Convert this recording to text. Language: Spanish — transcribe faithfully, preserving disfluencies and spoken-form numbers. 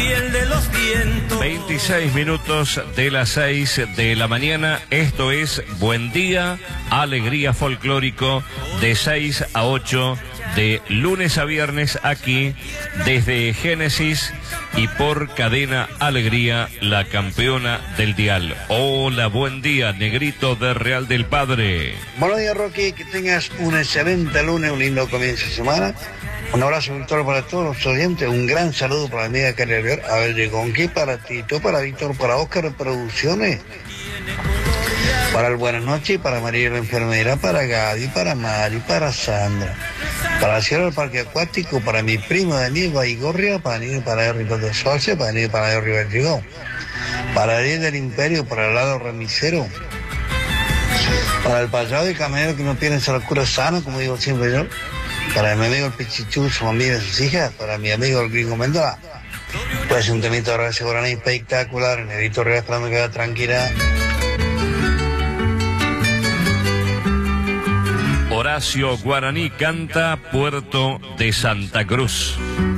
fiel de los vientos. veintiséis minutos de las seis de la mañana. Esto es Buen Día, Alegría Folclórico, de seis a ocho, de lunes a viernes, aquí desde Génesis y por Cadena Alegría, la campeona del dial. Hola, buen día, Negrito de Real del Padre. Buenos días, Rocky, que tengas un excelente lunes, un lindo comienzo de semana. Un abrazo virtual para todos los oyentes, un gran saludo para mi amiga Carla River, a ver, de Gonqui, para Tito, para Víctor, para Óscar Producciones, para el Buenas Noches, para María la Enfermera, para Gaby, para Mari, para Sandra, para Sierra del Parque Acuático, para mi primo Daniel Baigorria, para Daniel para Ricardo Soce, para Daniel para River Trigón, para Ariel del Imperio, para el lado remisero, para el payado y camionero que no tienen esa locura sana, como digo siempre yo, para mi amigo el Pichichu, su amiga y sus hijas, para mi amigo el Gringo Mendoza. Pues un temito de Horacio Guaraní espectacular, el Negrito Real esperando que quede tranquila. Horacio Guaraní canta Puerto de Santa Cruz.